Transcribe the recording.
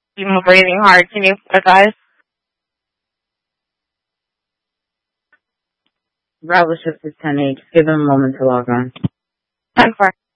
I'm breathing hard. Can you advise? Bravo shift is 10-8. Give them a moment to log on. 10-4.